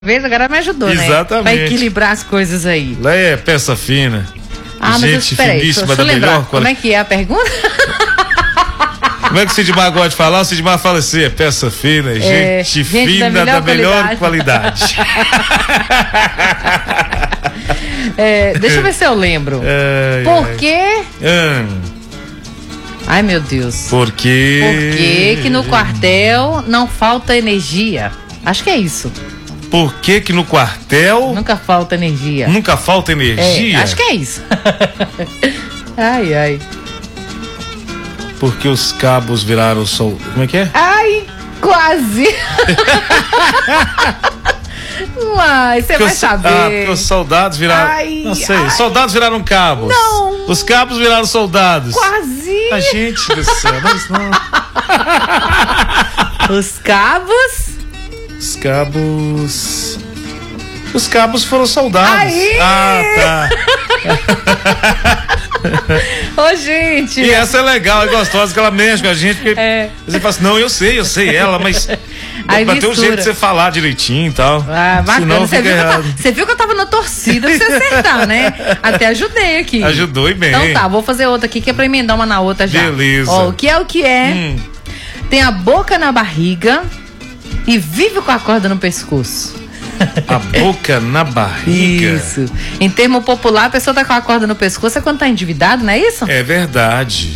vez, agora me ajudou, né? Exatamente. Pra equilibrar as coisas aí. Lá é peça fina. Gente finíssima da melhor qualidade. Como é que é a pergunta? Como é que o Sidmar gosta de falar? O Sidmar fala assim, é peça fina, gente fina da melhor qualidade. Deixa eu ver se eu lembro. Por quê? Ai, meu Deus. Por quê? Que no quartel não falta energia? Acho que é isso. Por que no quartel nunca falta energia? Nunca falta energia? Acho que é isso. Ai, ai. Porque os cabos viraram sol... Como é que é? Ai, quase. Mas você vai saber. Porque os soldados viraram... não sei, soldados viraram cabos. Não. Os cabos viraram soldados. Quase. A gente do céu, mas não. Os cabos... Os cabos foram soldados. Aí. Ah, tá. Ô, gente. E essa é legal, é gostosa, que ela mexe com a gente. Porque você fala assim, não, eu sei ela, mas pra ter um jeito de você falar direitinho e tal. Ah, bacana. Você viu que eu tava na torcida pra você acertar, né? Até ajudei aqui. Ajudou e bem. Então tá, vou fazer outra aqui que é pra emendar uma na outra já. Beleza. Ó, o que é o que é? Tem a boca na barriga e vive com a corda no pescoço. A boca na barriga. Isso. Em termo popular, a pessoa tá com a corda no pescoço é quando tá endividado, não é isso? É verdade.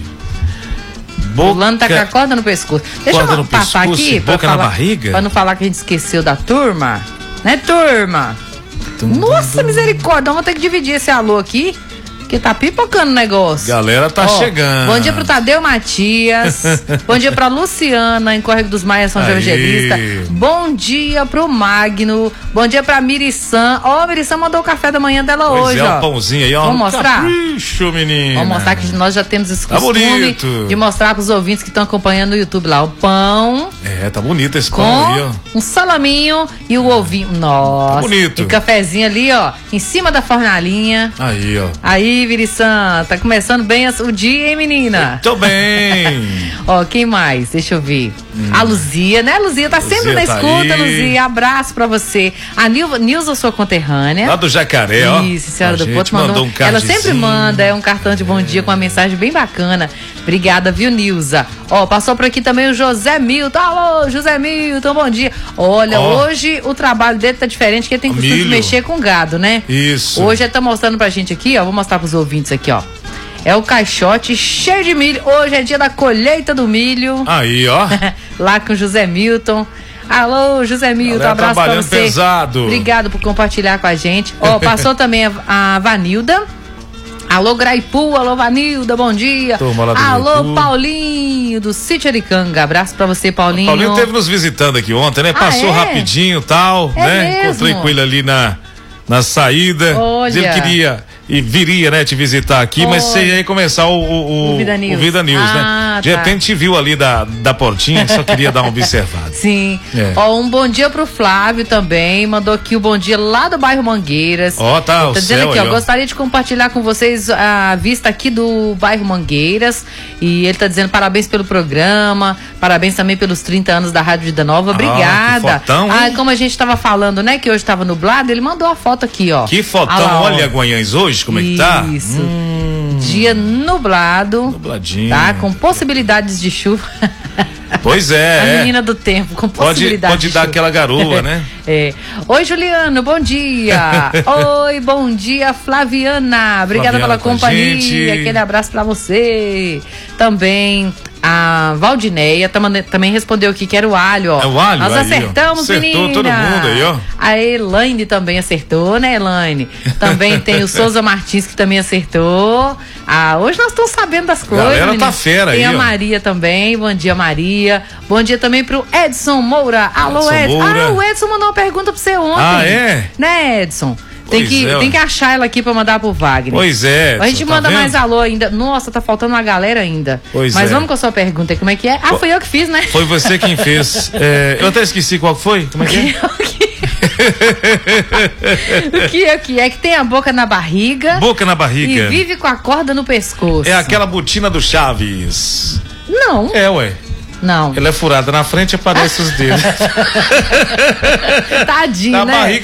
Fulano tá com a corda no pescoço. Deixa eu passar aqui. Boca na barriga? Pra não falar que a gente esqueceu da turma. Né, turma? Nossa, misericórdia. Vamos ter que dividir esse alô aqui. Porque tá pipocando o negócio. Galera tá chegando. Bom dia pro Tadeu Matias. Bom dia pra Luciana, em Córrego dos Maia, São Evangelista. Bom dia pro Magno. Bom dia pra Miriçã. Miriçã mandou o café da manhã dela hoje, ó. O pãozinho aí, ó. Vamos mostrar? Capricho, menina. Vamos mostrar que nós já temos esse costume de mostrar pros ouvintes que estão acompanhando no YouTube lá o pão. Tá bonito esse pão aí, ó. Um salaminho e o ovinho. Nossa. Tá bonito. E o cafezinho ali, ó, em cima da fornalhinha. Aí, ó. Aí, Viriçã, tá começando bem o dia, hein, menina? Tô bem. Ó, quem mais? Deixa eu ver. A Luzia, né? A Luzia tá sempre na escuta, Luzia. Abraço pra você. A Nilza, sua conterrânea. Lá do Jacaré, ó. Isso, senhora do Porto mandou um cardzinho. Ela sempre manda, um cartão de bom dia com uma mensagem bem bacana. Obrigada, viu, Nilza? Ó, passou por aqui também o José Milton. Alô, José Milton, bom dia. Olha, hoje o trabalho dele tá diferente, porque ele tem costume de mexer com gado, né? Isso. Hoje ele tá mostrando pra gente aqui, ó. Vou mostrar pros ouvintes aqui, ó. É o caixote cheio de milho. Hoje é dia da colheita do milho. Aí, ó. Lá com o José Milton. Alô, José Milton, abraço pra você. Pesado. Obrigado por compartilhar com a gente. Ó, passou também a Vanilda. Alô, Graipu, alô, Vanilda, bom dia. Alô, Paulinho, do Sítio Aricanga. Abraço pra você, Paulinho. Paulinho esteve nos visitando aqui ontem, né? Passou rapidinho e tal, né? Mesmo? Encontrei com ele ali na saída. Olha. Ele queria e viria, né, te visitar aqui, mas você ia começar o Vida News, né? De repente viu ali da portinha, só queria dar uma observada. Sim. Ó, um bom dia pro Flávio também, mandou aqui o bom dia lá do bairro Mangueiras. Ó, tá dizendo aqui, ó, gostaria de compartilhar com vocês a vista aqui do bairro Mangueiras, e ele tá dizendo parabéns pelo programa, parabéns também pelos 30 anos da Rádio Vida Nova, obrigada. Que fotão, como a gente tava falando, né, que hoje tava nublado, ele mandou a foto aqui, ó. Que fotão, olha, Guanhães, hoje como é que tá? Isso. Dia nublado. Nubladinho. Tá? Com possibilidades de chuva. Pois é. A menina do tempo, com possibilidade pode dar aquela garoa, né? Oi, Juliano, bom dia. Oi, bom dia, Flaviana. Obrigada pela companhia. Aquele abraço pra você. Também a Valdineia também respondeu aqui que era o alho, ó. É o alho? Nós acertamos, menina. Acertou todo mundo aí, ó. A Elaine também acertou, né, Elaine? Também tem o Souza Martins que também acertou. Hoje nós estamos sabendo das coisas. Galera, menina. Tá fera aí, Tem a ó. Maria também. Bom dia, Maria. Bom dia também pro Edson Moura. Alô, Edson. O Edson mandou uma pergunta pra você ontem. É? Né, Edson? Tem que achar ela aqui pra mandar pro Wagner. Pois é. A gente manda mais alô ainda. Nossa, tá faltando uma galera ainda. Mas vamos com a sua pergunta. Como é que é? Fui eu que fiz, né? Foi você quem fez. Eu até esqueci qual foi. Como é que é? O que é que tem a boca na barriga. Boca na barriga. E vive com a corda no pescoço. É aquela botina do Chaves. Não. Ué. Não. Ela é furada na frente e aparece os dedos. Tadinho, né?